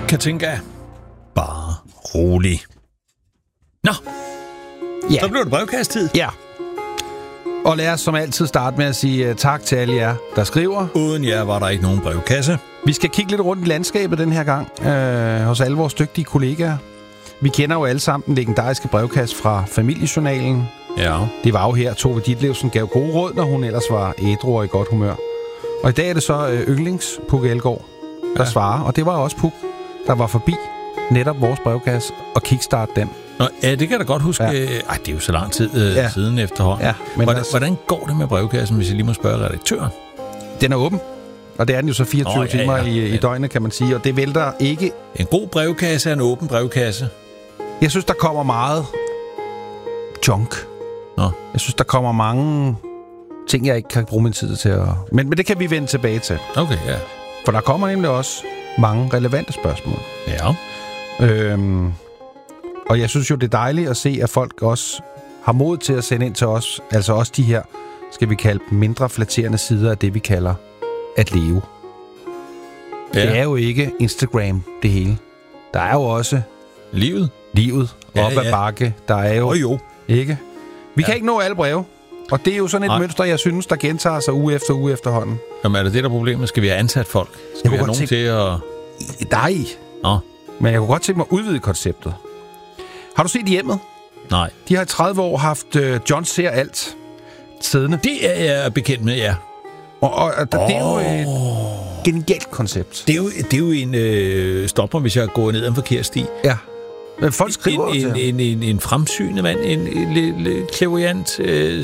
Katinka. Bare rolig. Nå, Ja. så blev det brevkasttid. Ja. Og lad os som altid starte med at sige tak til alle jer, der skriver. Uden jer var der ikke nogen brevkasse. Vi skal kigge lidt rundt i landskabet den her gang, hos alle vores dygtige kollegaer. Vi kender jo alle sammen den legendariske brevkasse fra Familiejournalen. Ja. Det var jo her, Tove Ditlevsen gav gode råd, når hun ellers var ædru og i godt humør. Og i dag er det så yndlings Puk Elgård, der svarer. Og det var også Puk, der var forbi netop vores brevkasse og kickstart den. Nå, ja, det kan jeg da godt huske. Ja. Ej, det er jo så lang tid siden efterhånden. Ja, men hvordan går det med brevkassen, hvis jeg lige må spørge redaktøren? Den er åben. Og det er den jo så 24 timer i døgnet, kan man sige. Og det vælter ikke... En god brevkasse er en åben brevkasse. Jeg synes, der kommer meget junk. Nå. Jeg synes, der kommer mange ting, jeg ikke kan bruge min tid til at... Men det kan vi vende tilbage til. Okay, ja. For der kommer nemlig også mange relevante spørgsmål. Ja. Og jeg synes jo, det er dejligt at se, at folk også har mod til at sende ind til os. Altså også de her, skal vi kalde dem, mindre flatterende sider af det, vi kalder at leve. Ja. Det er jo ikke Instagram, det hele. Der er jo også... Livet. Op ad bakke. Der er jo... Ikke? Vi kan ikke nå alle breve. Og det er jo sådan et mønster, jeg synes, der gentager sig uge efter uge efterhånden. Jamen er det der problemet? Skal vi have ansat folk? Skal vi have nogen til at... Nej. Nå. Men jeg kunne godt tænke mig at udvide konceptet. Har du set Hjemmet? Nej. De har i 30 år haft John ser alt siddende. Det er jeg bekendt med, ja. Og det er jo et genialt koncept. Det er jo en stopper, hvis jeg går ned ad en forkert sti. Ja. Men folk skriver en fremsynet mand, en lille clairvoyant,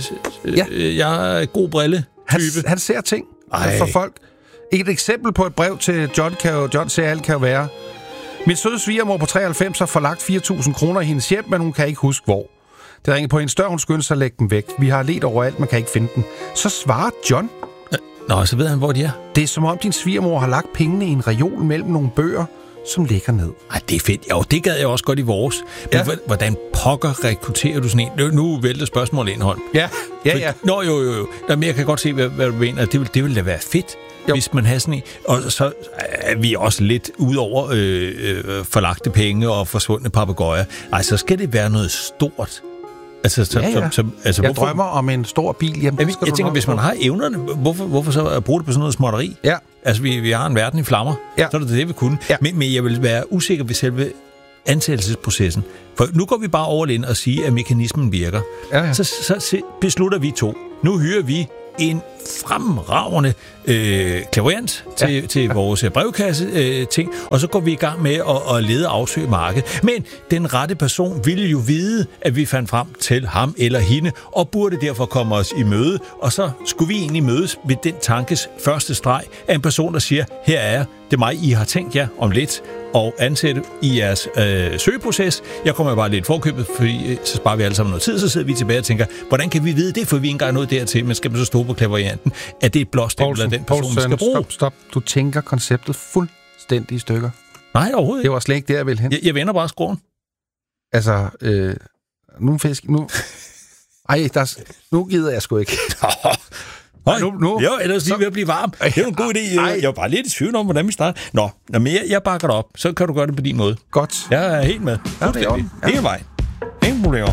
jeg er god brille type. Han ser ting for folk. Et eksempel på et brev til John ser alt kan jo være: min søde svigermor på 93 har forlagt 4.000 kroner i hendes hjem, men hun kan ikke huske hvor. Det ringer på hendes dør, hun skynder sig at lægge dem væk. Vi har let overalt, man kan ikke finde dem. Så svarer John. Nå, så ved han, hvor de er. Det er som om din svigermor har lagt pengene i en reol mellem nogle bøger, som ligger ned. Ej, det er fedt. Jo, det gad jeg også godt i vores. Men hvordan pokker rekrutterer du sådan en? Nu vælter spørgsmålet indhold. Ja. Nå, jo. Men jeg kan godt se, hvad du mener. Det ville da være fedt, hvis man har sådan en. Og så er vi også lidt udover forlagte penge og forsvundne papegøjer. Ej, så skal det være noget stort. Altså, jeg drømmer om en stor bil. Jamen, jeg tænker, hvis man har evnerne, hvorfor så bruge det på sådan noget småtteri? Ja. Altså, vi har en verden i flammer. Ja. Så er det, vi kunne. Ja. Men jeg vil være usikker ved selve ansættelsesprocessen. For nu går vi bare over ind og siger, at mekanismen virker. Ja. Så beslutter vi to. Nu hyrer vi en fremragende clairvoyant til vores brevkasse ting, og så går vi i gang med at lede og afsøge markedet. Men den rette person ville jo vide, at vi fandt frem til ham eller hende, og burde derfor komme os i møde, og så skulle vi egentlig mødes ved den tankes første streg af en person, der siger, her er jeg, det er mig, I har tænkt jer om lidt, og ansætte i jeres søgeproces. Jeg kommer bare lidt forkøbet, fordi så sparer vi alle sammen noget tid, så sidder vi tilbage og tænker, hvordan kan vi vide det, for vi ikke engang nået dertil, men skal man så stå på clairvoyanten, at det er et blåstempel af den person, vi skal bruge. Stop. Du tænker konceptet fuldstændig i stykker. Nej, overhovedet ikke. Det var slet ikke der, jeg ville hen. Jeg vender bare skroen. Altså, nu fisk, nu... Ej, nu gider jeg sgu ikke. Nu. Jo, ellers lige ved at blive varm. Det er jo en god idé. Jeg var bare lidt i tvivl om, hvordan vi starter. Nå, men jeg bakker dig op. Så kan du gøre det på din måde. Godt. Jeg er helt med. Ja, det er hele vejen. Ingen problemer.